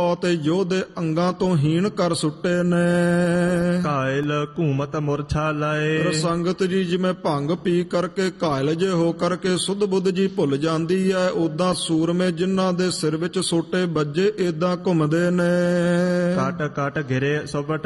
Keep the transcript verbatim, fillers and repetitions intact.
ਬਹੁਤ ਯੋਧੇ ਅੰਗਾਂ ਤੋਂ ਹੀਣ ਕਰ ਸੁੱਟੇ ਨੇ। ਕਾਇਲ ਘੂਮਤ ਮੁਰਛਾ ਲਾਏ। ਰਸੰਗਤ ਜੀ ਜਿਵੇਂ ਭੰਗ ਪੀ ਕਰਕੇ ਕਾਇਲ ਜੇ ਹੋ ਕਰਕੇ ਸੁਧ ਬੁੱਧ ਜੀ ਭੁੱਲ ਜਾਂਦੀ ਹੈ, ਉਦਾਂ ਸੂਰਮੇ ਜਿਨ੍ਹਾਂ ਦੇ ਸਿਰ ਵਿੱਚ ਸੋਟੇ ਵੱਜੇ ਏਦਾਂ ਘੁੰਮਦੇ ਨੇ। ਕਟ ਕਟ ਘਿਰੇ ਸੁਬਟ